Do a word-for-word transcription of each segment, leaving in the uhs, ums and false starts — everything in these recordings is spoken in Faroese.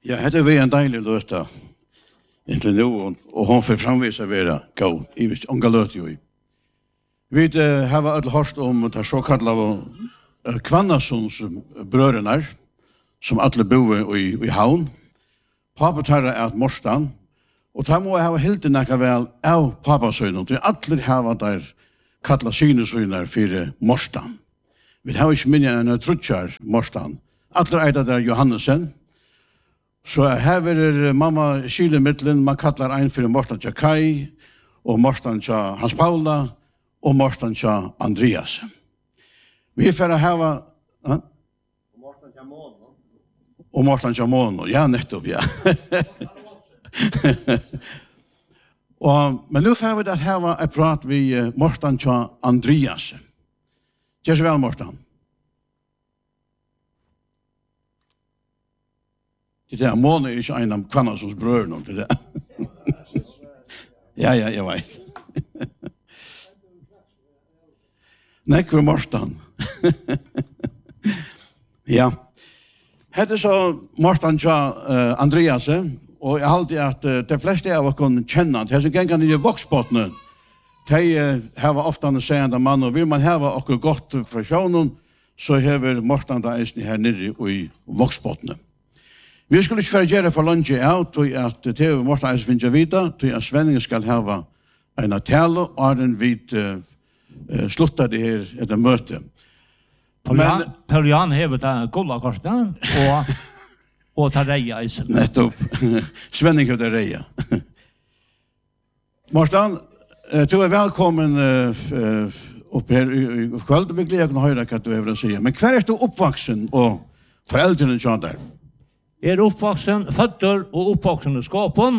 Ja, det er en deilig løte inntil nå, og hun får framvise være gå i vist unga løte jo i. Vi uh, har alle hørt om det såkallet uh, Kvannasons brødrene, som alle bor i, i havn. Pappa tar er at morsdan, og da må jeg ha helt nekka vel av pappasøynen, til alle har der kalla synesøyner for morsdan. Vi har ikke minnet enn trutjar morsdan. Alle er der Johannesen. Så her er mamma skile mittlen, man kallar ein for morsdan tja Kai, og morsdan tja Hans Paula, og morsdan tja Andreas. Vi får hava... Ja? Og morsdan tja Mono. Ja, nettopp, ja. og, men nu får vi det hava et prat vi uh, morsdan tja Andreas. Gjør så vel, morsdan. Det er Mono er ikke en av Kvannasons brødene til det. ja, ja, jeg vet. Nekver morsdan. ja. Hette så morsdan tja uh, Andreas, og jeg halte at uh, de fleste av oss kunne kjenne at hese gengene i voksbåtene, de uh, har ofte en seende mann, og vil man hava okkur godt fra sjånen, så hever morsdan da eisen her nere i voksbåtene. Vi skulle ikke gjøre for lunge out, og at T V morsdan eisen finner vita, til at Svenningen skal hava en tale, og den vidt uh, uh, slutta det her etter møte. Per Jan hever det gulda korsene, og, og tar reia i seg. Nettopp. Svenning hever det reia. Morsdan, du er velkommen uh, opp her i kveld. Vi gleder å høre hva du hever å si. Men hver er du oppvaksen og foreldrene sånn der? Jeg er oppvaksen, føtter og oppvaksen i skapen.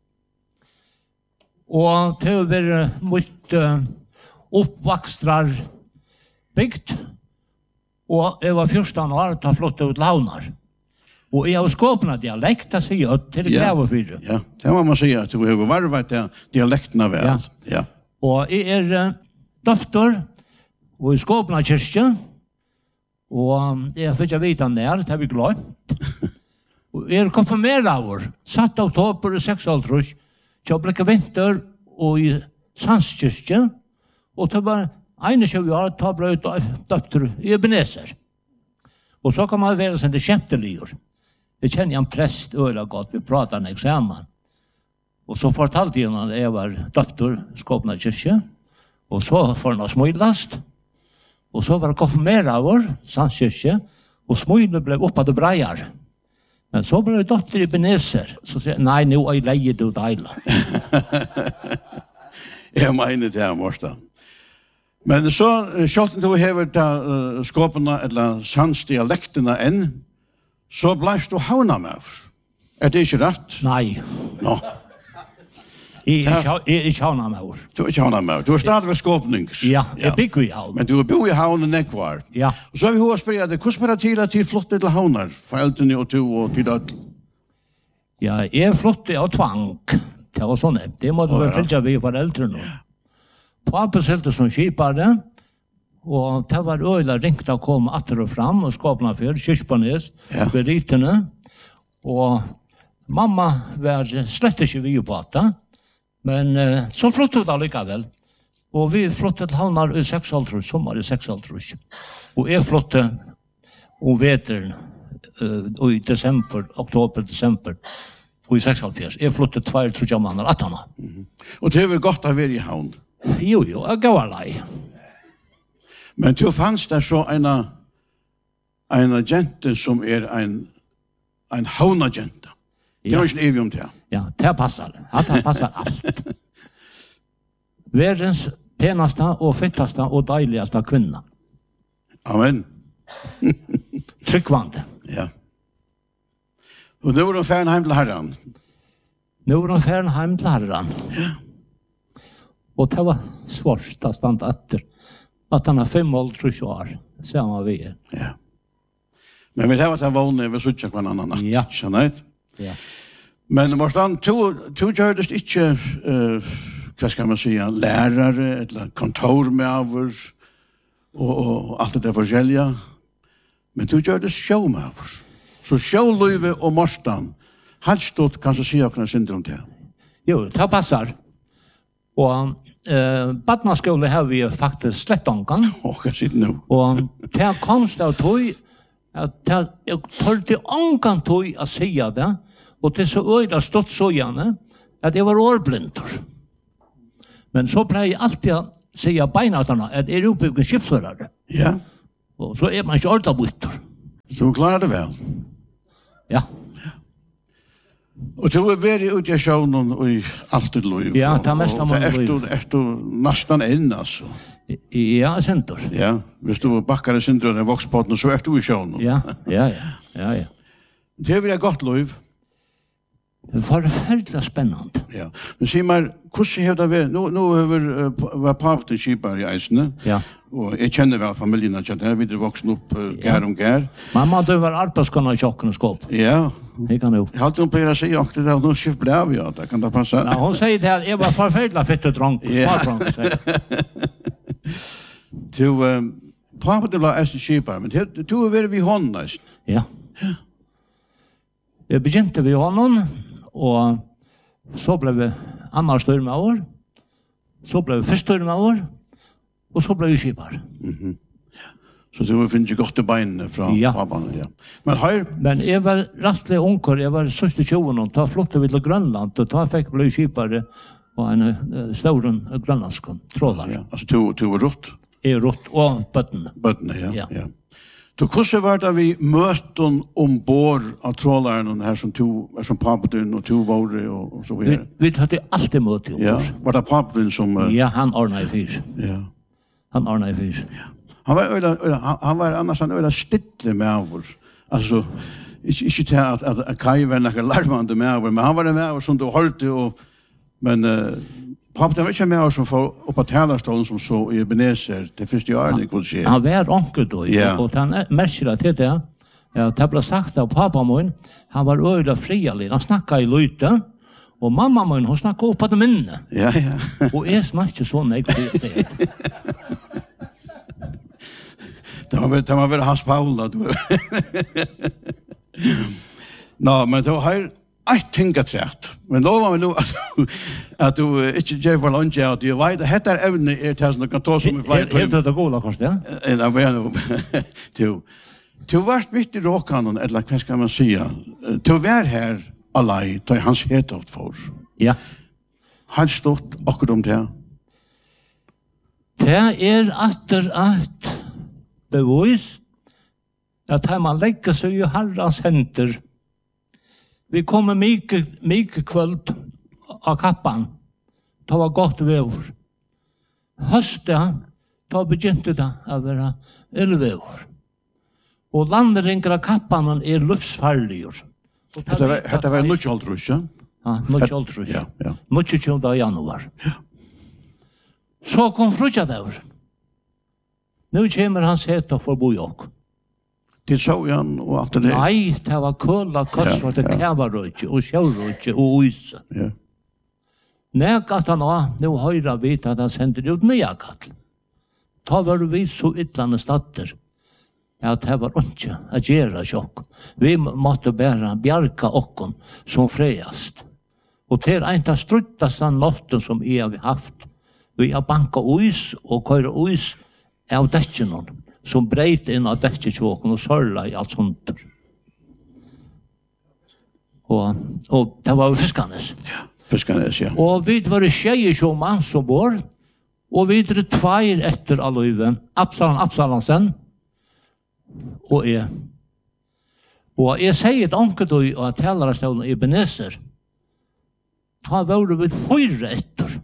Og til å være mot uh, oppvakstrar bygd. Og jeg var fjorten år til å flotte ut launar. Og jeg har skåpna dialekt, det sier jeg til det krever fyrir. Ja, det må man si at du har varvet dialektene vel. Ja. ja. Og jeg er uh, døfter, og jeg skåpna kyrkje, og jeg fikk jeg vite nær, det har vi glemt. og jeg er konfirmeret av år, satt oktober i seksaltrus, til å blikke vinter, og i Sandskyrkje, og det var Eine tjugo år tar bra ut døtter i Ebenezer. Og så kan man være sånn det kjempeligur. Det kjenner jeg en prest øyla godt, vi prater nek sammen. Og så fortalte jeg når jeg var døtter skåpna kyrkje, og så får han smøylast, og så var det konfirmeret av vår, Sandskyrkje, og smøylet ble oppad og breier. Men så ble det døtter i Ebenezer, så sier jeg, nei, nå er jeg leie det ut eila. jeg mener det her, morsdan. Men så, selv om du hever uh, skåpene eller sandsdialektene enn, så bleist du havna med oss. Er det ikke rett? Nei. Nå. Jeg er ikke havna med oss. Du er ikke havna med oss. Du er stadig ved skåpnings. Ja, jeg bygger i havn. Men du er bo i havnen nekvar. Ja. Og så har vi hva spørre deg, hvordan er det til at de flotte til havner? Foreldrene og to og til død? Ja, jeg flotte av tvang. Det var sånn. Det måtte vi fylle vi foreldrene. Ja. Pappa selte som kipare, og det var øyla ringt å komme atter og fram og skapna for kyrkbanes, ja. Ved ritene, og mamma var slett ikke vi på det, men uh, så flyttet vi allikevel, og vi flyttet til havnar i seksaltrus, sommer i seksaltrus, og jeg flyttet om veteren uh, i desember, oktober-desember, og i seksaltrus, jeg flyttet tvær trutja mannar attana. Mm-hmm. Og det var godt å være i havn? Jo, jo, jeg gav alai. Men du fanns der så en en agente som er en en havnagente. Det ja. Var ikke evig om det. Ja, det passer. Ja, det passer alt. Verdens peneste og fitteste og deiligste kvinne. Amen. Tryggvande. Ja. Og nå var de ferdig hjem til herren. Nå var de ferdig hjem til herren. Ja. Og det var svårt å stande etter at han har fem år, trus år, ser man vi er. Ja. Men vi har vært vågne ved suttje hver annen natt, ja. Skjønner jeg? Ja. Men Morsdan, du gjør det ikke, uh, hva skal man si, lærere, eller kontor med avhør, og, og alt det forskjellige. Men du gjør det sjå med avhør. Så sjåløyve og Morsdan Helt stort kan du si akkurat syndrom til? Jo, det passar. Og eh, badnaskole har vi faktisk slett omgang. Åh, hva sier nu? Og det komst av tog, at jeg tørte omgang tog å si det, og til så øyla stått så gjerne, at jeg var årblindur. Men så pleier jeg alltid å si beinatarna at jeg er oppbyggen skipsførere. Ja. Og så er man ikke ordentlig bytter. Så du klarer det vel? Ja. Og du er veldig ute i sjøvnen og i alt ditt liv. Ja, det er mest av man liv. Og det er du nesten inn, altså. Ja, sentor. Ja, hvis du bakkar i syndrom og vokspåten, så er du i sjøvnen. Ja, ja, ja. ja, ja. Det er veldig godt liv. Det var forferdelig spennende. Ja, men sier meg, hvordan har det vært? Nå, nå har vi vært papt i Kipar i eisene, Ja. og jeg kjenner vel familien, jeg kjenner, vi er voksen opp uh, gær om gær. Mamma, du var arbeidskona i tjokken og skåp. Ja, Det kan jo. jeg har alltid hun pleier å si, og det er noe skift ble av, ja, det kan det passe. Ja, hun sier til at jeg var forferdelig fitte dronk. Ja. Smadronk, sier. Du, um, papt det ble eisen Kipar, men det- du er veldig vi hånden, eisen. Ja. Jeg begynte ved honom, og så ble vi andre større med år, så ble vi første større med år, og så ble vi skipar. Så du finner ikke godt i beinene fra Ja. pappaen, ja. Men her, Men jeg var rettelig unger, jeg var syvende tjuven, og da flottet vi til Grønland, og da fikk vi bli skipare og en uh, stauren grønlandsk trådar. ja, altså du, du var rått, Jeg er rått og bøttene. bøttene, ja, Ja. ja. Så hvordan var det vi møten ombord av trådlæreren her som to, som pappedun og to våre og, og så Vi, videre? vi hadde alltid møte om Ja, oss. var det pappedun som... Uh, Ja, han ordnet i fyr. ja. Han ordnet i fyr. Han var, øyla, øyla, han, han var annars en øyla stille med over. Altså, ikke, ikke til at, at, at Kai var noe larmende med over, men han var en med over som du hørte, og, men uh, pappedun var ikke med over som får opp av talerstolen som så i Ebenezer, det første året, ikke vil si. Han var onkel då, Ja. og han merker til det. Ja, det ble sagt av pappa min, han var øyla frialig, han snakket i lyte, og mamma min, hun snakket opp på det minne. Ja, ja. Og jeg snakket sånn, jeg vet det. Det var det var väl Hans Paula du. Nå, men då har ett ting att säga. Men då var vi nu att att du inte ger för lunch out. Du vet det heter även är det som kan ta som i flyg på. Helt det goda kost, ja? En av en du. Du varst mitt i råkanon eller vad ska man säga? Du var här allai till hans hetoft för. Ja. Han stod akkurat om det. Det er atter at bevis at her man legger seg i herrens henter. Vi kommer mye, mye kvöld av kappan. Det var godt vever. Høstet, da begynte det å være elvever. Og landringer av kappan er luftsfarlige. Det var det var mycket aldrus, ja. Ja, mycket aldrig. Ja, ja. Mycket tjugonde av januar. Så kom frutjadagur. Nu kommer han seta for bojok. Det så han och allt det där. Nei, det var køla, kotsrot, Ja, ja. kævarrøtje og sjøvrøtje og uise. Ja. Nek at han var, nu høyra vit at han sender ut nyakall. Ta var vi så ytlande statter. Ja, det var ikke å gjøre sjokk. Vi måtte bare bjarka okkon som freiast. Og til en av struttaste notten som jeg har haft, vi har banka uis og køyre uis av dekkjenon, som breit inn av dekkjekjåken og sørla i alt sånt. Og, og det var jo fiskandes. Fiskarnes, ja. Og vi var tjejer som mann som bor, og vi var tveir etter alluven, Absalon Absalonsen, og jeg. Og jeg sier et anket og at talerstålen i Ebenezer, ta var vi fyra etter,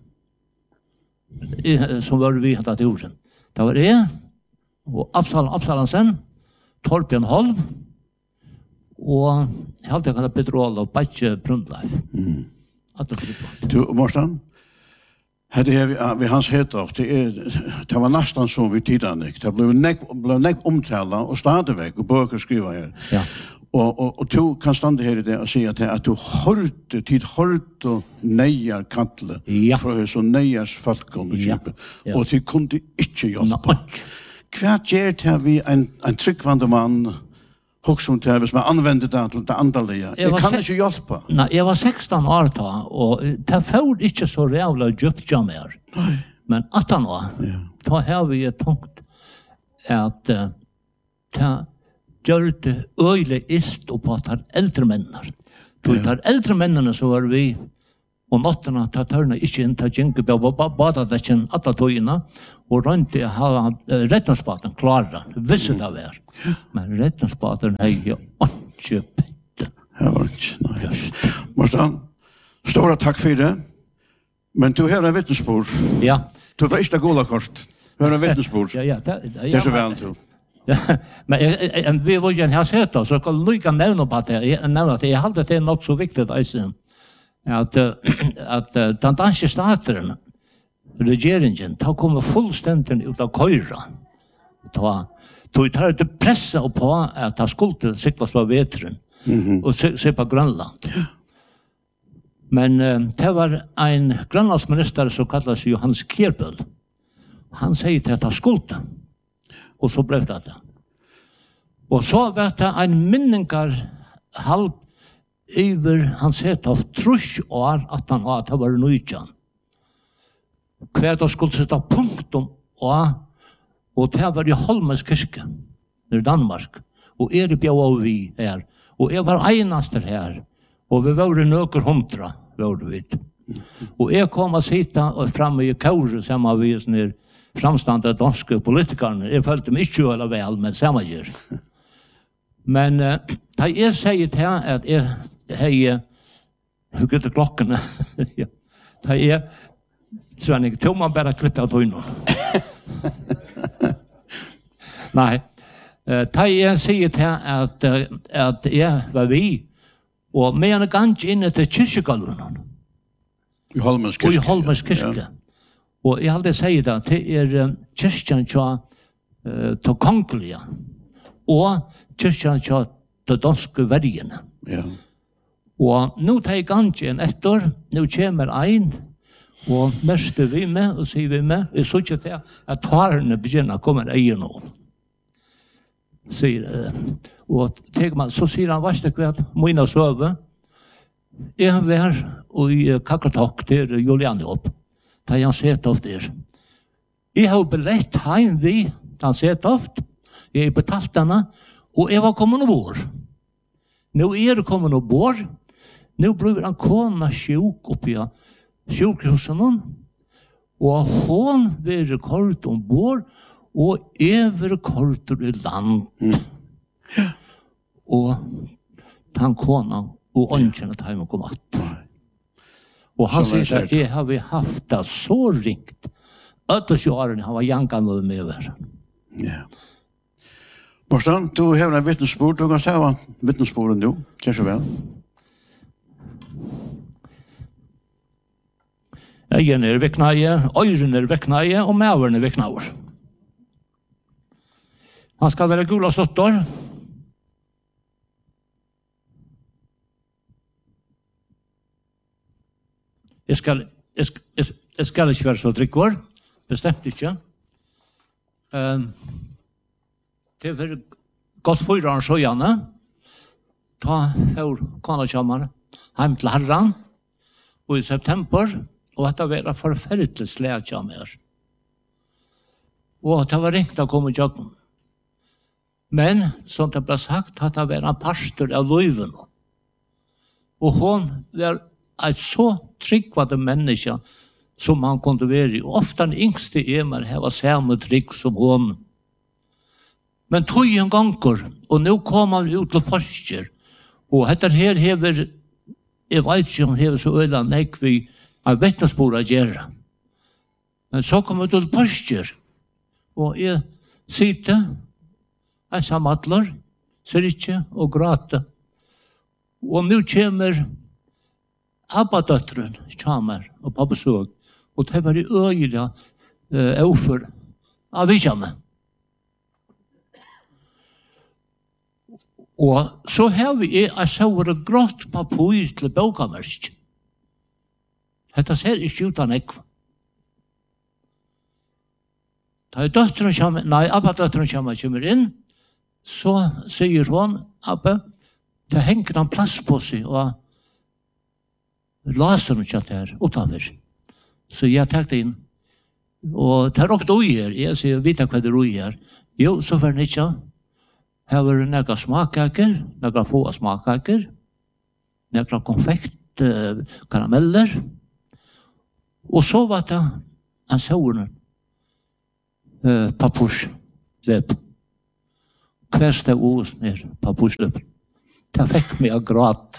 som var vi hatt til jorden. Det var jeg, og Absalon Absalonsen, Torbjørn Holm, og jeg halte jeg kan ha Pedrola og Batje Brundleif. Mm. Du, Morsan, hade vi, vi hans hetoft, det, er, det var nästan som vi tidigare. Det blev nek, blev nek omtala och stadigväck och böcker skriva här. Ja. Och, och, och du kan stanna här i det och säga att, att du hörde, tid hörde nejar kattle Ja. från så nejars folkon och Ja. kipet. Ja. Och det kunde inte hjälpa. Nei. Hva gjør det vi en, en tryggvande mann hugsa om det hvis man anvender det til det andalige. Jeg kan ikke hjelpe. Nei, jeg var sekstan år da, og det får ikke så rævla djupt som mer. Nei. Men attan år, Ja. da har vi et tungt at uh, det gjør det øyelig ist og på at det er eldre mennene. Så det er eldre mennene så var vi og nattene ta tørne ikke inn til Jinke, bada det ikke alle tøyene, og rundt det ha rettenspaten klare, visste det var. Men rettenspaten er jo ikke pette. Det var ikke, nei. Morsan, stora takk for det. Men du har en vittnesbord. Ja. Du har ikke gola kort. Du har en vittnesbord. Ja, ja. Det, Det er så vel til. Ja, men jeg, jeg, vi var ikke en her sett, så jeg kan lykke nevne på det. Jeg nevner at jeg hadde det nok så viktig, eisen. At, at den danske staten, regeringen, ta kommer fullstendig ut av køyra. Ta, ta, ta det pressa på at ta skulle siklas på vetren Mhm. og se, se på Grønland. Men uh, det var en grønlandsminister som kallas Johannes Kjerbøl. Han sier til at ta skulle. Og så blev det det. Og så var det en minningar halv over hans het av trus år at han var at det var nøytjan. Hver da skulle sette punktum og, og det var i Holmens kirke i Danmark. Og er bjau av vi her. Og jeg var einaster her. Og vi var i nøker hundra, var det vidt. Og jeg kom og sitta og framme i kaure sammen med sånne framstående danske politikerne. Jeg følte meg ikke veldig vel, men samme gjør. Men uh, da jeg sier til at jeg har, hur går det klokkene? Ja. Da jeg, så er jeg, tog man bare klitt av tøynen. Nei, uh, da jeg sier til at, uh, at jeg var vi, og med en gang inne til kyrkjegalunen. I Holmens kirke. Og i Holmens kirke. Ja. Og jeg aldri sier det, det er uh, kyrkjen til uh, til kongelige, og kyrkjen til de danske vergene. Ja. Og nå tar jeg gangen etter, nå kommer ein, og mørste vi med, og sier vi med, vi så ikke til at tvarene begynner å komme egen noen. Sier, uh, og tenker man, så sier han, varst ikke at mine søve, jeg har vært i Kakkertak til Julian opp, da han sett av der. Jeg har belett heim vi, da han sett av, jeg har betalt henne, og jeg var kommet ombord. Nå er det kommet ombord, nå blir han kona sjuk oppi av sjukhusen, og hun vil kort ombord, og jeg vil kort i land. Mm. Og han kona, og ånden at han kom att. Og han Som er sier at sært. jeg har vi haft det så ringt. Øtta sjåren, han var jankan med meg over. Ja. Morsan, du har en vittnesbord. Du kan se hva vittnesbordet nå. Kjør så vel. Egen er veknaie, øyren er veknaie, og mæveren er veknaur. Han skal være gula stottor. Jeg skal, jeg, skal- jeg, jeg skal ikke være så drikkvar, bestemt ikke. Um, det er for godt fyra år sjøjane, ta hør kona kommer heim til herran, og i september, og at det var forferdelig slæt som er. Og det var ringt å komme i jobben. Men, som det ble sagt, at det var en pastor av løyven. Og hon var et så tryggvade menneske som han kunde være. Og ofte den yngste emer her var samme trygg som hon. Men tog en ganger, og nå kom han ut til postjer. Og etter her hever, jeg vet ikke om hever så øyla nek vi av vittnesbord å gjøre. Men så kom han til postjer. Og jeg sitter, jeg samadler, ser ikke og gråter. Og nå kommer Abba-døtteren kommer og på besøk, og det var i øyla uh, overfor av Vijame. Og så har vi jeg så var det grått papir til bøkamersk. Dette ser ikke ut av nekva. Da er døtteren kommer, nei, Abba-døtteren kommer, kommer inn, så sier hon, Abbe, det henger en plass på seg, og laser hun ikke her, utenfor. Så jeg takket inn, og det er også du her, jeg sier, vet hva det er du her. Jo, så var det ikke. Her var det noen smakkaker, noen få smakkaker, noen konfekt, uh, karameller, og så var det en sauren, uh, papursløp. Hver steg os ned, papursløp. Det fikk meg å gråte.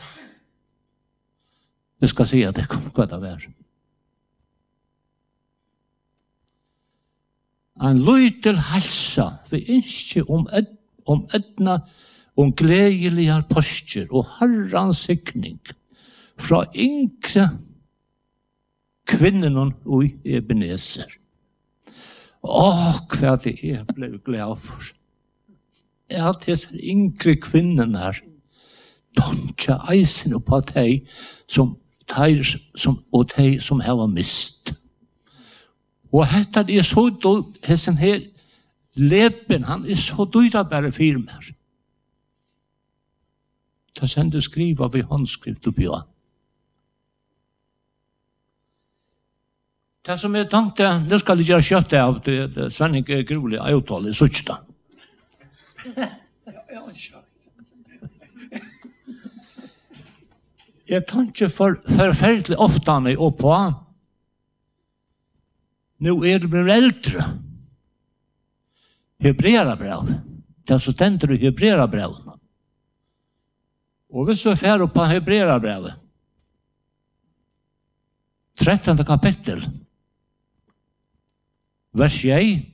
Jeg skal si at det kom hva det var. En løytel halsa, vi ønsker om, ed, om edna, om gledelige poster og herrans sikning fra yngre kvinnen og Ebenezer. Åh, hva det er ble glad for. Ja, disse yngre kvinnen her, tonja eisen på de som teir som og de som har mist. Og dette er så hessen her leben, han er så dyra bare firmer. Da sender skriva vi håndskrift oppi ja. Det som jeg tenkte, det skal jeg gjøre kjøttet av det, det Svenning Grolig avtale i Sutsjta. Jeg tenkte for forferdelig ofte han er oppå. Nå er det blir eldre. Hebreerbrev. Det som stender i Hebreerbrevet. Og hvis du er ferdig på Hebreerbrevet, trettende kapittel, vers ett,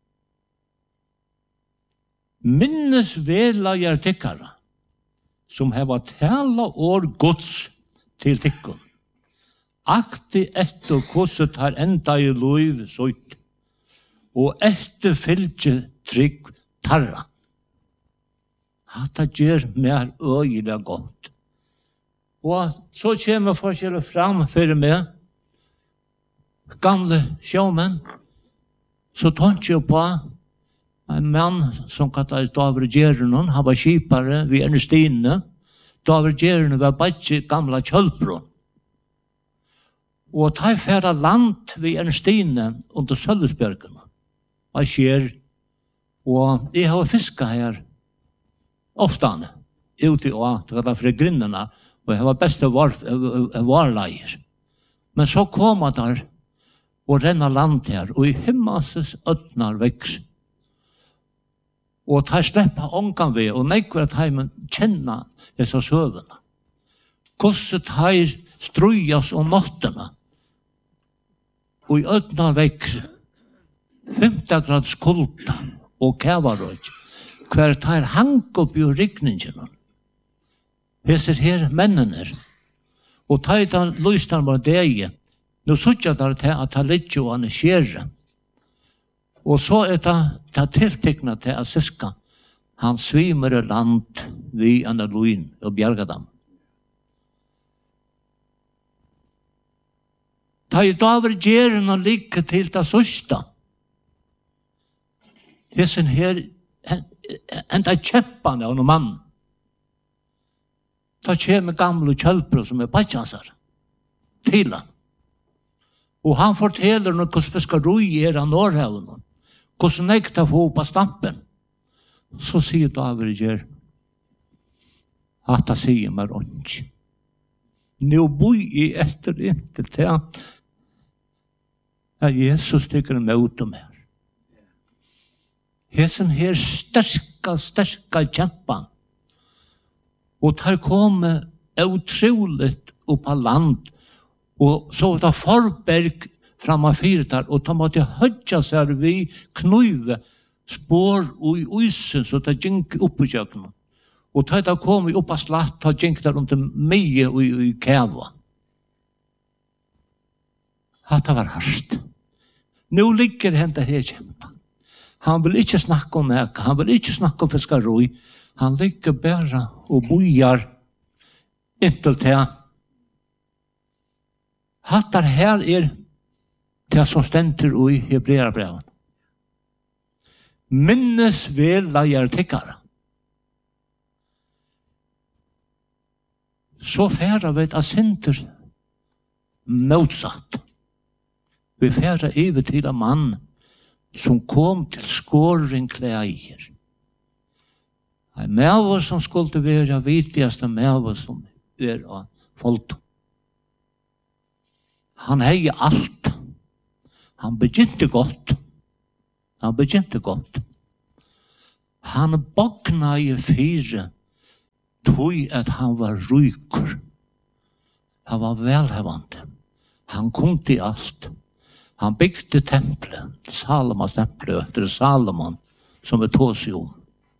minnes vela jer tikkara, som heva tala år gods til tikkun. Akti etter kosset har enda i loiv søyt, og etter fylgje trygg tarra. Hatta gjør mer øyelig godt. Og så kommer forskjellet fram for meg, gamle sjåmenn, så tånt jeg på en mann som kallet David Gjernon, han var kipare ved Ernestine. David Gjernon var bare gamla kjølpron. Og ta færa land ved Ernestine under Sølvesbjørkene. Jeg skjer, og jeg har fisket her ofte ute i å, det var fra grindene, og jeg var beste var, varleier. Men så kom jeg der, og renna land her, og i himmelses øtnar veks. Og ta sleppa ångan ved, og nekvar at heimen kjenna disse søvene. Hvordan ta strujas om nottene, og i øtnar veks, femta grads kulda, og kævarøk, hver tar hang opp i rikningen. Heser her mennene, og ta i den løstan var deg, nå sutja der til at han litt jo han er skjere. Og så er det, det tiltekna til at siska, han svimer i land vi andre loin og bjergadam. Ta i daver gjeren og like til det sørsta. Hessen her, enda kjeppande av noen mann. Da kommer gamle kjølper som er badjansar til han. Og han forteller noe hvordan fiskarui er av Norrhavn, hvordan nekta få på stampen. Så sier David Gjer, at han sier meg rundt. Nå boi i etter inntil til at Jesus tykker meg ut om her. Hesen her sterska, sterska kjempan. Og der kommer utroligt opp av land, og så var det forberg fram av fyrtar, og de måtte hødja seg vi knuive spår og i uisen, så det gikk opp i kjøkkenen. Og da det kom opp av slatt, da gikk det rundt mye og i kæva. Det var hardt. Nå ligger han der her kjempa. Han vil ikke snakke om nek, han vil ikke snakke om fiskaroi, han ligger bare og bojar inntil til. Hattar her er det som stender i Hebreerbrevet. Minnes vel leier tikkara. så færa vi at synder motsatt. Vi færa iver til en mann som kom til skåring klæger. En mæve som skulle være viktigaste mæve som er av folk. Han hei alt. Han begynte godt. Han begynte godt. Han bogna i fire tog at han var ryker. Han var velhevande. Han kom til alt. Han bygde templet, Salomons templet, etter Salomon, som vi tog seg om.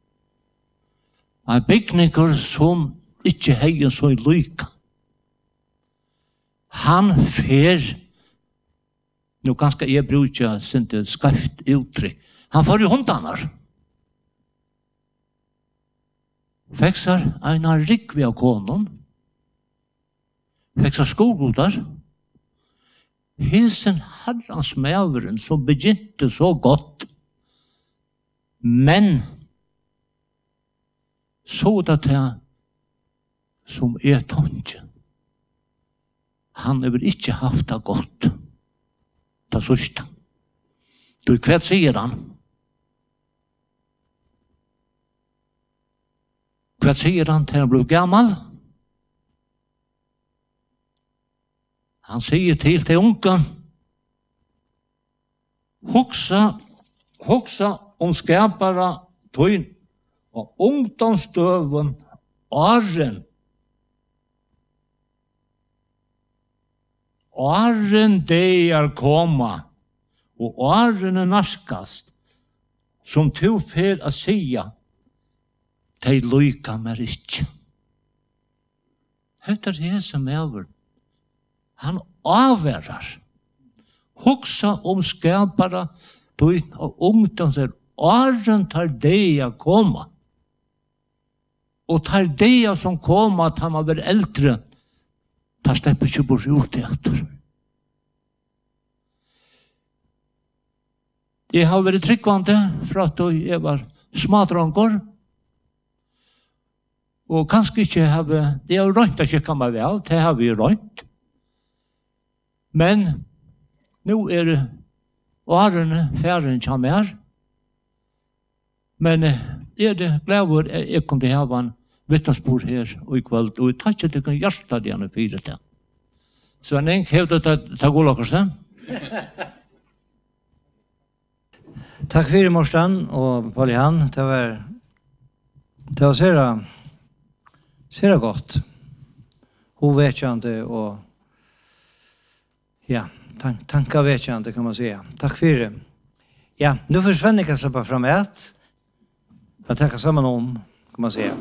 En bygninger som ikke heier så i lyka. Han fer, nå ganske jeg bruker sin skarpt uttrykk, han får i hundanar. Feksar en rik ved konen, feksar skogudar, Hinsen herrans mæveren som begynte så godt, men så det til som er tonje. Han har ikke haft det godt. Det sørste. Du, hva sier han? Hva sier han til han ble gammal? Han sier til til unga, hoksa, hoksa om skapara tøyn og ungdomsdøven åren. Åren det er koma, og åren er narskast, som to fer a sia, de lyka mer ikkje. Hette er det som er han avverar. Hoksa om skapara tøyn og ungdoms er åren tar det a koma. Og tar det som koma at han var vel eldre, tar slipper ikke bort ut etter. Jeg har vært tryggvande fra at jeg var smadrangår, og kanskje ikke har vi, det har rønt å kjekke meg vel, det har vi rønt. Men nå er det årene færre enn mer. Men er det glæver jeg kunne ha en vittnesbord her og i kveld, og jeg tar ikke til å hjerte det gjerne fire til. Så en enk hevde til å gå lakkers det. Takk for Morsan og Paul-Johan. Det var, det var sere, sere godt. Hun vet ikke og ja, tank, tanka vet jag inte kan man säga. Tack för det. Ja, nu försvinner jag kanske bara fram ett. Jag tackar samman om, kan man säga.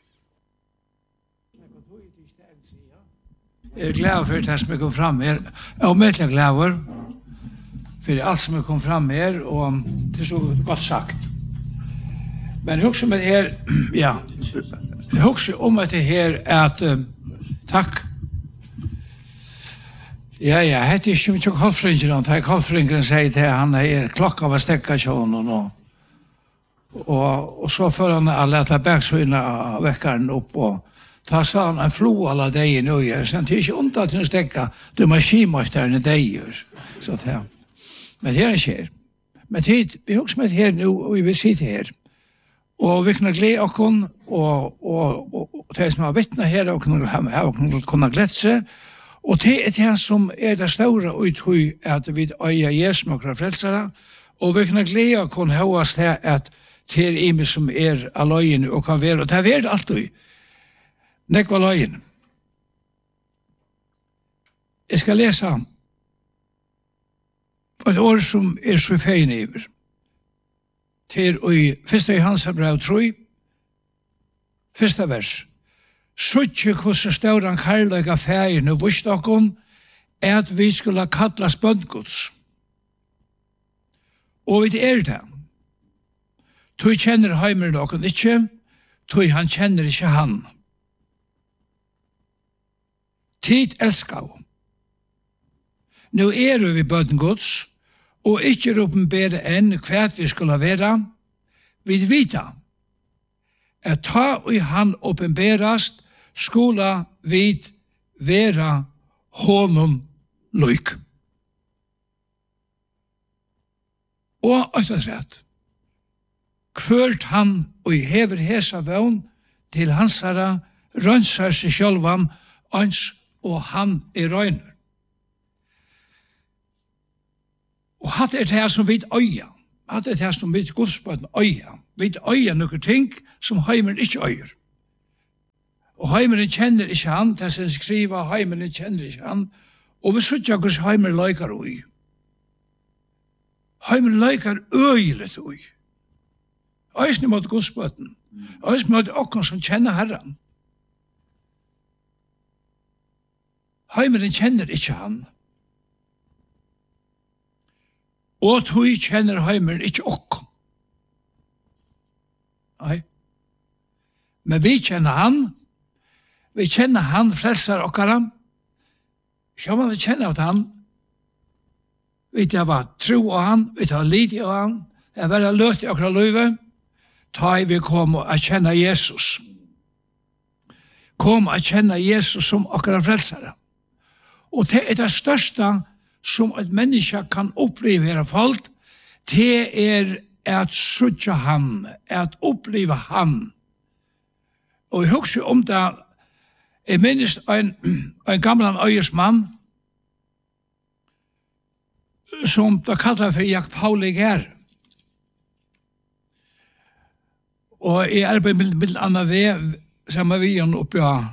Jag är glad för det som jag kom fram här. Jag är mycket glad för allt som jag kom fram här och det är så gott sagt. Men jag också med det här, ja, jag också om att det här är att uh, tack. Ja, ja, det er ikke mye kalfringeren. Det er kalfringeren sier til han, er klokka var stekka kjønnen, og, og, og så får han alle etter bergsøyene av vekkeren opp, og ta sa han en flo alle deg i nøye, så det er ikke ondt at hun stekka, du må skimasterne deg, så det er. Men det er skjer. Men tid, vi har også med her nå, og vi vil sitte her, og vi kan glede okken, og, og, og, og de som har vittnet her, og kan kunne glede seg, og det er det som er det store uthøy at vi øyer Jesus og frelsere, og vi kan glede å kunne ha oss til at det er ime som er av løgene og kan være, og det er vært alltid. Nekva løgene. Jeg skal lese et ord som er så fein iver. Det er i første Johannes brev tre, første vers. Suttje hvordan stauran karløyga fægirne vust okkom er at vi skulle kalla spøndgods. Og vi er det. Tui kjenner heimer okkom ikkje, tui han kjenner ikkje han. Tid elskau. Nå er vi bøndgods, og ikkje ropen bedre enn hvert vi skulle være, vi vita at ta og han åpenberast, skola vid vera honom lyk. Og øynes rett. Kvørt han og hever hesa vøvn til hans herra, rønnsar seg sjølvan, ans og han er røyner. Og hatt er det som vid øya. Hatt er det som vid godsbøten øya. Vid øya noen ting som heimeren ikke øyer. Og heimeren kjenner ikke han, det som skriver, heimeren kjenner ikke han, og vi sutja hos heimeren løykar ui. Heimeren løykar øyelet ui. Øysene mot godsbøten. Øysene mot okken som kjenner herren. Heimeren kjenner ikke han. Og tog kjenner heimeren ikke okken. Nei. Men vi kjenner han. Vi kjenner han, frelser okkara. Sjå man vi kjenner at han. Vi tar hva tro av han. Vi tar lite av han. Jeg vil ha løt i okkara løyve. Ta i vi kom og kjenne Jesus. Kom og kjenne Jesus som okkara frelsere. Og det er det største som et menneske kan oppleve her folk, det er at sutja han, at oppleve han. Og jeg husker om det, jeg minnes en, en gammel øyersmann, som da kallet for Jak Pauli Gær. Og jeg arbeider med, med Anna V, sammen med vi oppe av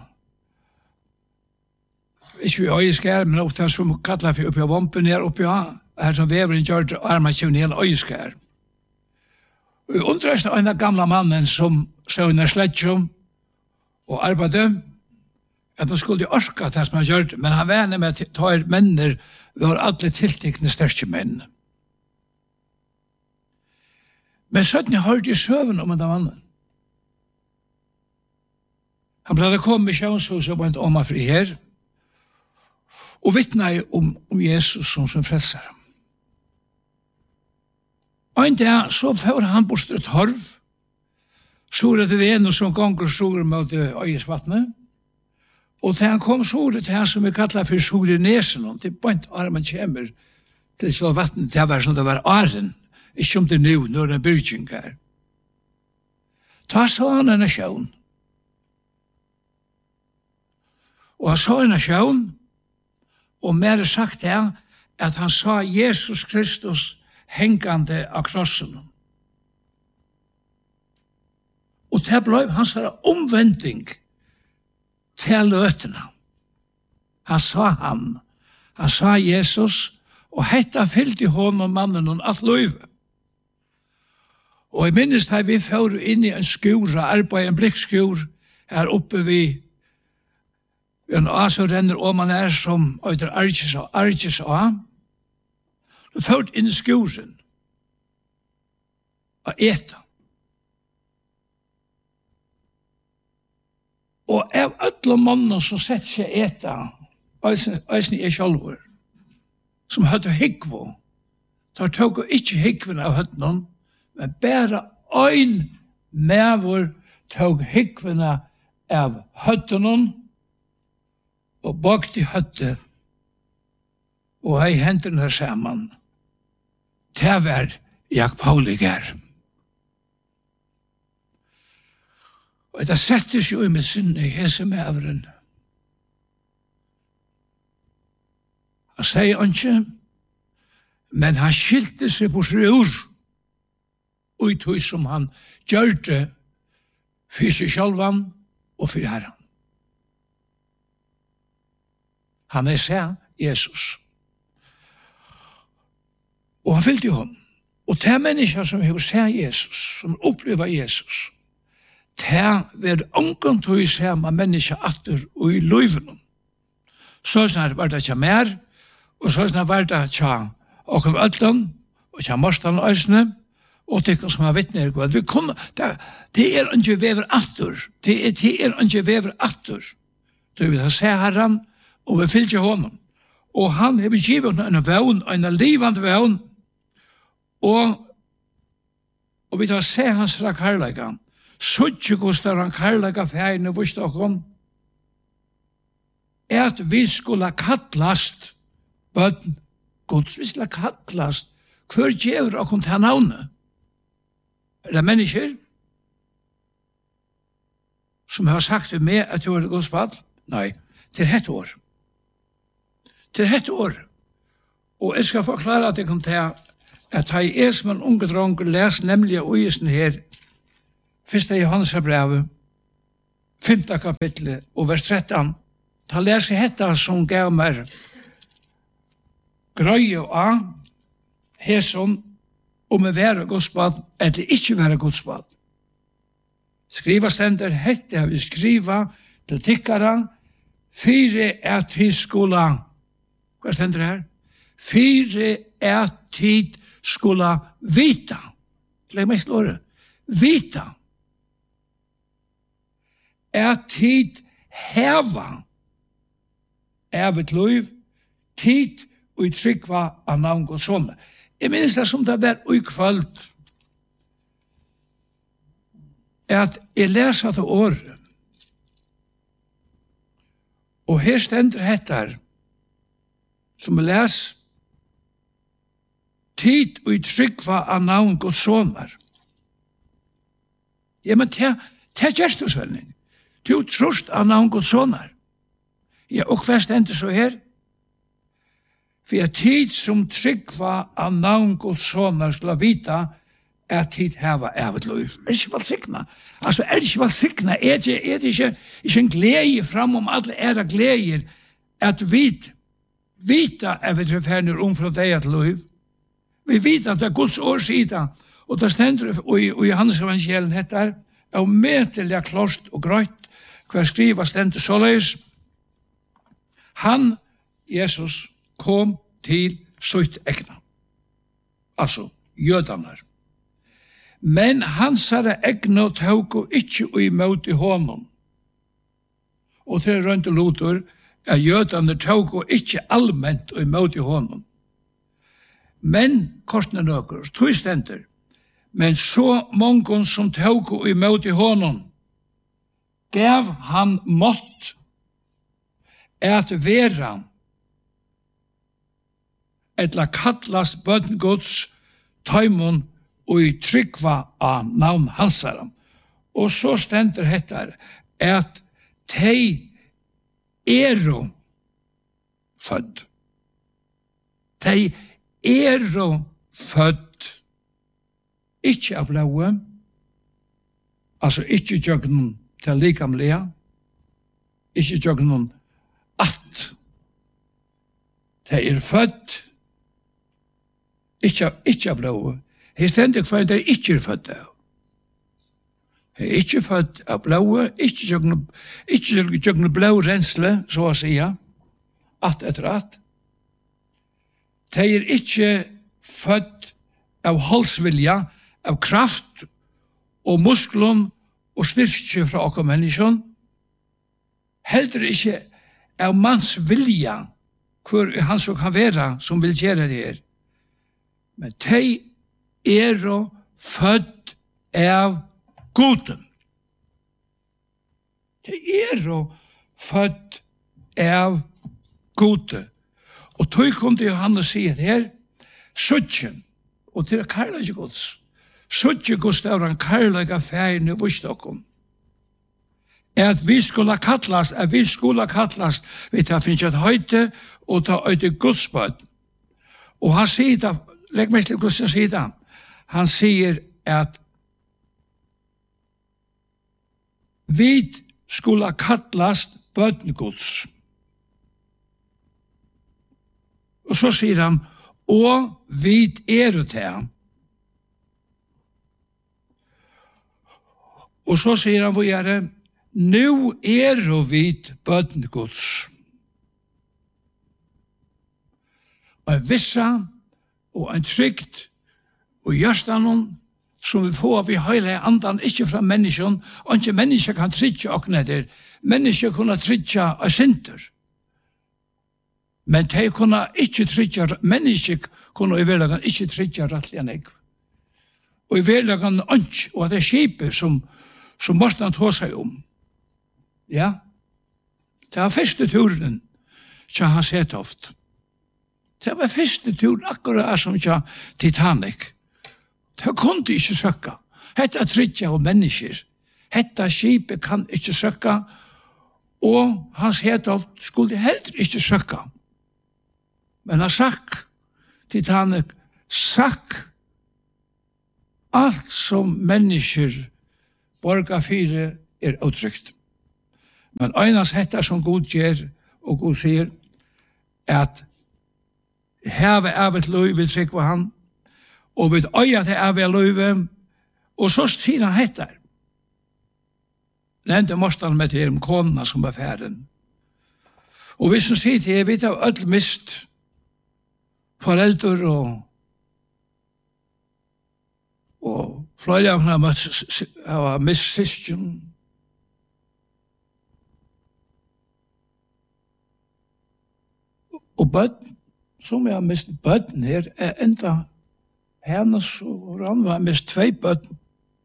ikke vi øyeskær, men opp til som kallet for oppi av vompen her oppi av, her som veveren gjør det, og er man kjønner hele øyeskær. Og jeg undrer en av gamle mannen som stod under sledgjum og arbeidde, at han skulle orska det som han gjør det, men han vener med at ta er menner, vi har alle tiltekne største menn. Men søtten jeg hørte i søvn om den mannen. Han ble det kommet i sjønshuset og blant oma fri her, og vittnar om, om Jesus som som frelser. Og en dag så får han bort et torv, sore til en og som gonger sore mot øyesvattnet, og til han kom sore til han som vi kallar for sore nesen, og til point ar man kommer til så vattnet til å være som det var aren, ikke om det er nå, når det er byrking her. Ta så han en sjøen. Og han så en sjøen, og mer sagt det, at han sa Jesus Kristus hengande av krossen. Og det ble hans omvending til løtene. Han sa han, han sa Jesus, og hetta fyllt i hånden og mannen og alt løyve. Og jeg minnes da vi fører inn i en skur, arbeid en blikkskur, her oppe vi en A som renner om man er som øyder Arges og Arges A. Du ført inn i skuren og eta. Og av alle mannen som setter seg eta, øysen er sjálfur, som høyde hyggvo, tar tog og ikke hyggven av høyden, men bare øyn mevor tog hyggven av høyden, og bakt i høtte, og hei hendene sammen. Det var Jak Pauli Gær. Og det settes jo i mitt sinne i hese meveren. Han sier ikke, men han skilte seg på srur, og i tog som han gjør det for seg sjølvan og for herren. Han er seg Jesus. Og han fyllte jo ham. Og det er mennesker som har sett Jesus, som opplever Jesus, det er ångan til å se med mennesker atter og i løyven. Så snart var det ikke mer, og så snart var det ikke og om ødlen, og ikke morsdan og øsne, og det som har vittner. Vi kunne, det, det er ikke vever atter. Det er, det er ikke vever atter. Du vil ha se herren, og vi fyllte honom. Og han har givet en vevn, en livande vevn, og, og vi tar se hans rak herleika. Suttje kostar han herleika færne, vust okkom, at vi skulle kallast bøtten Guds, vi skulle kallast hver djever og kom til navnet. Er det mennesker som har sagt til meg at du er Guds barn? Nei, til hett år. Til hett år. Og jeg skal forklare at jeg kom til at jeg er som en unge drong les nemlig av Øyesen her første Johannes brevet femte kapitlet og vers tretten. Ta leser hetta som gav meg grøye av Heson om å være godsbad eller ikke være godsbad. Skriva stender hette har vi skriva til tikkara fire er tid skola. Hva stender det her? Fire er tid skola vita. Legg meg slåre. Vita. Er tid heva. Er et liv. Tid og uttrykkva av navn og sånne. Jeg minnes det som det var ukvalt at jeg leser det året. Og her stender hettar som jeg leser tid og uttrykkva av navn og sånne. Ja, men det er gjerstosvelning. Du trost av navn og sånne. Ja, og hva stender så her? For jeg tid som tryggva av navn og sånne skulle vita er tid heva evet lov. Er det ikke valsikna? Altså, er det ikke valsikna? Er det, er det ikke, ikke en glede fram om alle era gleder at vi vita er vi trefferner om fra deg at lov? Vi vita at det er Guds årsida, og det stender i Johannes evangeliet hettar, og metelig klost og grøtt, hver skriva stender såleis. Han, Jesus, kom til sitt egna. Altså, jødanar. Men hans herre egna tåg og ikke og imot i hånden. Og til rønt og lotor er jødanar tåg og ikke allment og imot i hånden. Men, kortene nøkker, tog stender, men så mongon som tåg og imot i hånden, gav han mått at vera etla kallast bøtten Guds taimon og i tryggva av navn hansara. Og så stender hettar at tei ero fødd. Tei ero fødd. Ikke av blaue, altså ikke jøgnen til likamlega, ikke jøgnen at tei er fødd, ikke, ikke av blaue. Her stender hva det ikke er født av. Her er ikke født av blaue, ikke jøgne blau rensle, så å si, at etter at. De er ikke født av halsvilja, av kraft og musklon og styrke fra okkur menneskjon. Heller ikke av manns vilja, hvor han så kan være som vil gjøre det her. Men de er født av goden. De er født av gode. Og tog kom til Johannes si at her, suttjen, og til karlæg gods, suttje godstavran karlæg av færgen i bostokkom, er at vi skulle kallast, at vi skulle kallast, vi tar finnes et høyte, og ta øyte godsbød. Og han sier da, legg meg til hvordan han sier da, han sier at vi skulle kallast bødnegods. Og så sier han, og vi er det til. Og så sier han, hvor er det? Nå er vi bødnegods. Og en vissa, og en trygt, og hjørstanen, som vi får av i høyre andan, ikke fra mennesken, og ikke mennesker kan trytja okken etter. Mennesker kunne trytja av synder. Men de kunne ikke trytja, mennesker kunne i hverdagen ikke trytja rettelig enn jeg. Og i hverdagen ønsk, og det er skipet som, som måtte han ta seg om. Ja? Det var første turen til han sett ofte. Det var første turen akkurat som til Titanic. Det kunne ikke søkke. Hetta tryggja og mennesker. Hetta skipet kan ikke søkke, og hans hetolt skulle heller ikke søkke. Men han sakk, Titanic, sakk alt som mennesker borga fire er utrygt. Men øynas hetta som Gud gjør, og Gud sier, at heve av et løy vil trykke han, og vil øya til av et løy, og så sier han hetta. Nevnte morstan med til om kona som var færen. Og hvis han sier til, jeg vet av ødel mist, foreldre og og flere av dem har mist syskjen. Og bøtten, som jeg har mistet bøtten her, er enda hennes og han har mistet tvei bøtten.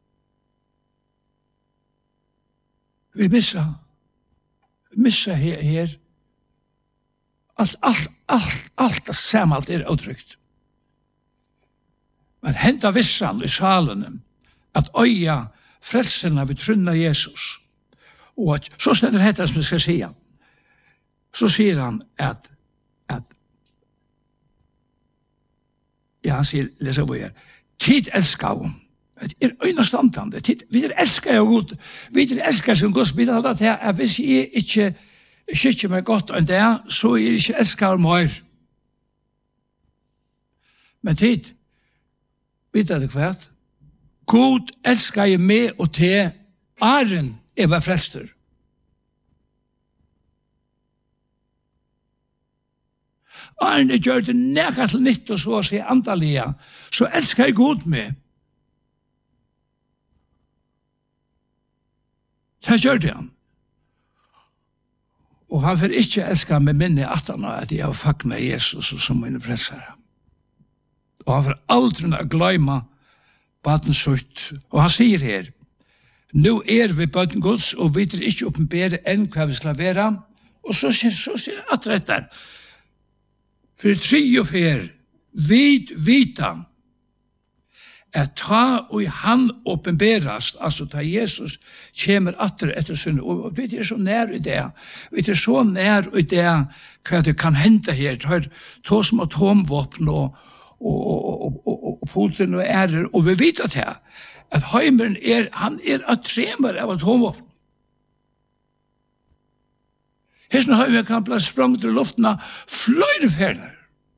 Vi missa, vi missa her, her. Alt, alt, alt, alt det samme, alt er utrygt. Men henta vissan i salen at øya frelserna vi trunna Jesus. Og at, så stender dette som jeg skal sige. Så sier han at, at ja, han sier, lesa på her, tid elskar hun. Det er øynestandande. Vi er elskar jo god. Vi er elskar som god. Vi er alltid at hvis jeg ikke skikker meg godt enn det, så er jeg ikke elskar mer. Men tid, vet du hvert? God elskar jeg med og til æren er var frelster. Æren er gjør det nekka til nytt og så å si andalige, så elskar jeg god med. Det gjør det han. Og han får ikke elska med minne at han at jeg har fagnet Jesus som mine frelsere. Og han får aldri å gløyma baden sutt. Og han sier her, nå er vi baden Guds, og vi er ikke oppenbere enn hva vi skal være. Og så sier så sier han at rett der, for tre og fer, vid vitan, at ta og han oppenberast, altså ta Jesus kommer atter etter sunn, og vi er så nær i det, vi er så nær i det hva det kan hente her, tar to som atomvåpen og, og, og, og, og, og Putin og ærer, og vi vet at det, at heimeren er, han er atremer av atomvåpen. Hesten heimeren kan bli sprangt i luften av fløyre ferner.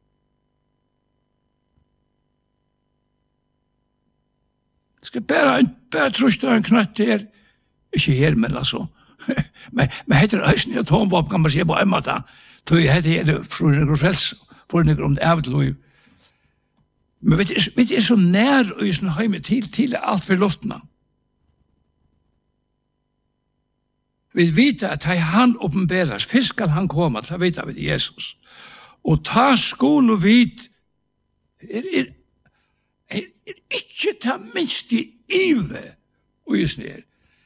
Skal bare, bare truste en knøtt her, ikke her, men altså, men, men heter øysen i atomvåpen, kan man si på en måte, så jeg heter her, for en grofels, for en grofels, for en grofels, men vi er, vi er så nær øysen hjemme til, til alt for luftene. Vi vet at han oppenberes, først skal han komme, så vet vi til Jesus, og ta skol og vit, er, er, er, er ikke ta minst i ive og just ned.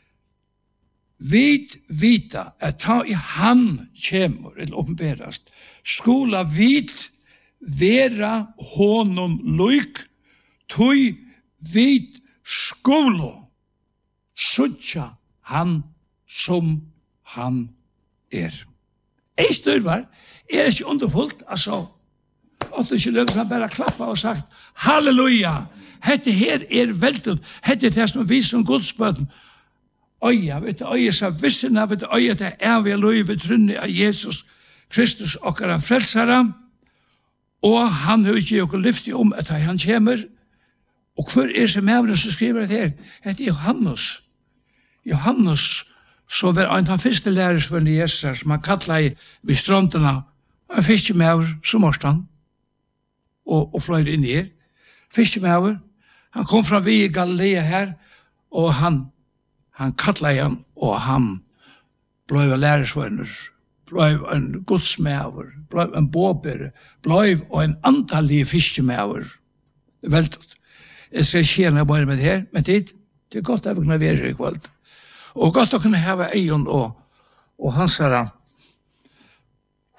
Vit vita at ta i han kjemur eller oppenberast skola vit vera honom luik tui vit skolo suttja han som han er. Ei styrvar er ikke underfullt, altså og så ikke løgnet han bare klappa og sagt halleluja, hette her er veldig, hette er det som vi som godsbøten øya, vet du, øya seg vissene, vet du, øya til evige løy betrunnet av Jesus Kristus okkara frelsere, og han har ikke gjort lyftig om at han kommer, og hver er som evne som skriver det her, hette Johannes, Johannes, som var en av de første lærersvønne Jesus, som han kallet i ved strandene, han fiske med over som årsdagen, og, og fløyde inn i her, fiske med over, han kom fra vi i Galilea her, og han han kallet han, og han ble lærersvønner, ble en godsmæver, ble en båber, ble en antallig fiskemæver. Det er veldig. Jeg skal kjenne bare med det her, men det, det er godt at vi kunne være i kveld. Og godt å kunne heve egen og, og hans her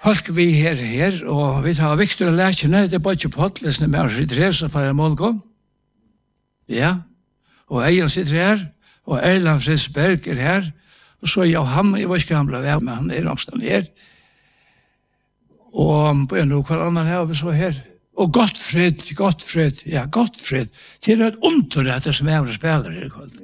folk vi her her, og vi tar Victor og Lækjene, det er bare ikke pottlesende med oss i Dresa på en målgång. Ja, og Eion sitter her, og Erland Fridsberg er her, og så Johan, jeg var ikke han ble ved, men han er omstand her. Og på en og hver annen her, vi så her. Og Gottfred, Gottfred, ja, Gottfred, til et under etter som er og spiller her i kveld.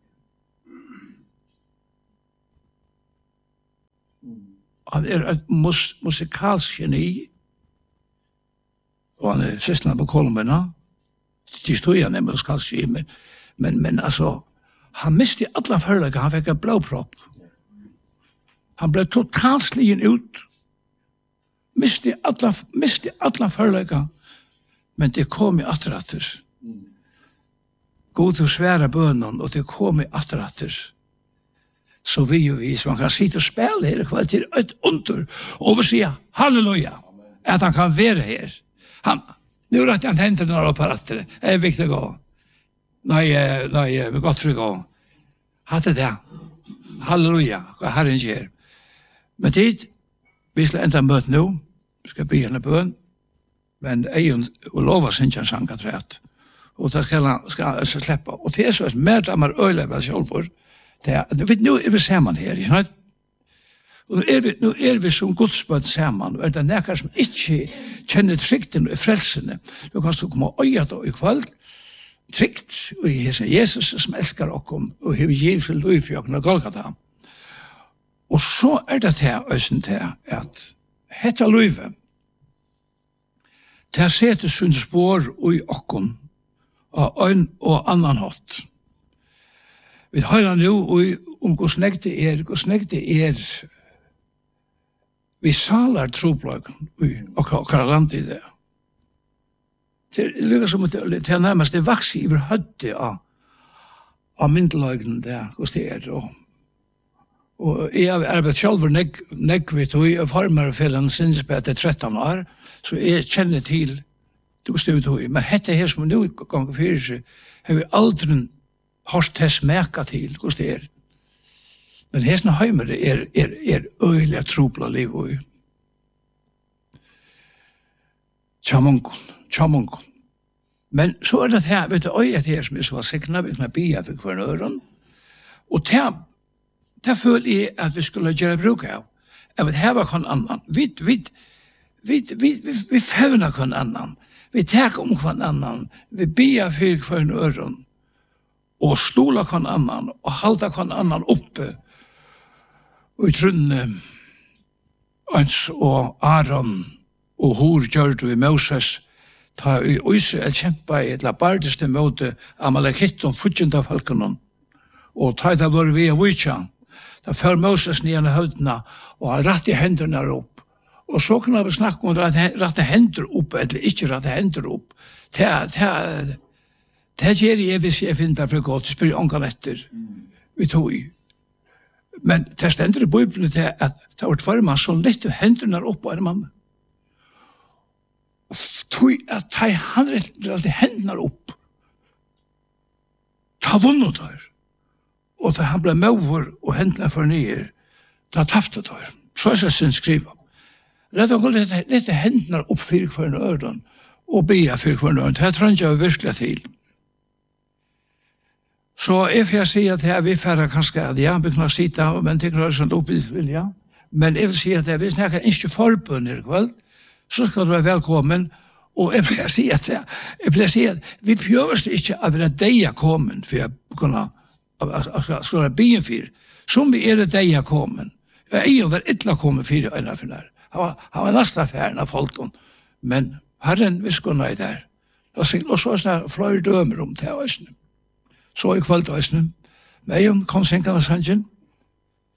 Han er et mus musikalsk geni, og han er søstene på Kolmena. De stod han er musikalsk geni, men, men, men altså, han miste alla förlägga, han fick en blåpropp. Han blev totalt slien ut. Miste alla, miste alla förlägga, men det kom i atteratter. God och svära bönen, och det kom i atteratter. Så vi och vi, så man kan sitta och spela här kväll till ett under, och vi säger halleluja, att han kan vara här. Han, nu rätt han händer några apparater, det är viktigt att gå. Nej, nej, vi går trygg av. Hatte det. Halleluja, vad Herren ger. Men tid, vi skal enda møte nu, vi skal begynne bøn, men Eion og lova sin kjent sangatræt, og det skal han skal slippe. Og det er så mer damer øyla vel sjálfur, nu er vi sammen her, ikke sant? Og nu er vi, nu er vi som godsbøtt sammen, og er det nekkar som ikke kjenner trygten og frelsene. Du kan stå komme og øya da i kveld, trygt, og Jesus som elskar okkom, og hever givet for lov for okkom og Golgata. Og så er det til øysen til at hetta løyve, til å sette sin spår i okkom, og ein og annan hatt. Vi høyrer nå om hvor snegt det er, hvor snegt det er, vi salar tropløkken i okkar land i det. Det er lykkes som at det er nærmest det vokser i høyde av, av myndeløgnen der, hos det er. Og, og jeg har arbeidet selv nekvitt, og jeg former for en sinnsbet til tretton år, så jeg kjenner til det hos det vi. Men dette her som nå ganger fyrir seg, har vi aldri hørt til smeka til hos det er. Men hesne heimer er, er, er øyelig tropla liv og tjamunkun, tjamunkun. Men så er det her, vet du, øyet her som er så sikna, vi kan bia for hver øren, og til, til føler jeg at vi skulle gjøre bruk av. Jeg vet, her var kon annan. Vi, vi, vi, vi, vi, vi fevner kon annan. Vi tek om kon annan. Vi bia for hver øren, og stola kon annan, og halda kon annan oppe, og i trunne, Ans og Aron, og hur gjør du i Moses, ta i Israel kjempa i et labardeste møte Amalekitton, futjenda falkenon, og ta i det var vi av Vujtja, da før Moses nyan i høydena, og han ratt i hendene opp, og så kunne vi snakke om ratt i hender opp, eller ikke ratt i hender opp, det gjør jeg hvis jeg finner det for godt, spyr ångan etter, vi tog i. Men det stender i Bibelen til at det var tvær man så litt hendene opp, og er man tog at ta han rett hendene opp, ta vunnet der, og da han ble møver og hendene for nye, da taftet der. Så er det sin skriva. Rett og slett litt hendene opp fyrir for en øren, og bia fyrir for en øren. Det tror jeg virkelig til. Så if jeg sier at jeg vil færre kanskje at ja, vi kan sitte, men det kan sånn opp i vilja. Men jeg vil si at hvis jeg kan ikke forbundet i kveld, så skal du være velkommen. Og jeg vil si at jeg, jeg vil si at vi prøver ikke å være deia kommen, for jeg kunne skal være byen for. Som vi er deia kommen. Jeg er jo vært ytla kommen for øyne for der. Han var nesten affæren av folk. Men Herren, vi skulle nøy der. Og så er det flere dømer om til høysene. Så i kveld høysene. Men jeg kom sinkende sannsyn.